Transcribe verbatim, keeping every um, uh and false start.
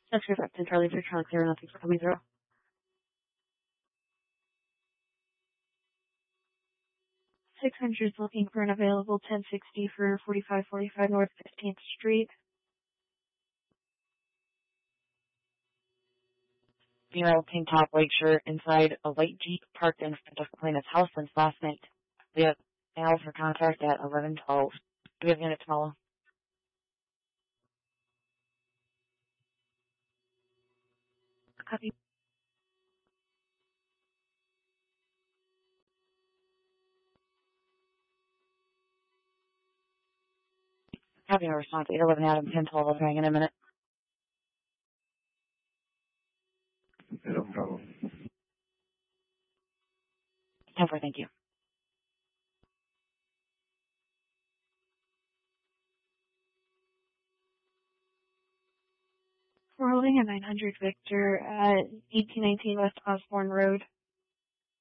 That's correct. And Charlie for Charlie Clear, nothing for coming through. six hundred is looking for an available ten sixty for forty-five forty-five North fifteenth Street. Female tank top, white shirt, inside a white Jeep parked in front of plaintiff's house since last night. We have mail for contact at eleven twelve. Do we have unit tomorrow? Copy. Having a response, eight eleven Adam, ten twelve, I'll hang in a minute. No problem. ten four, thank you. We're holding a nine hundred Victor at eighteen nineteen West Osborne Road.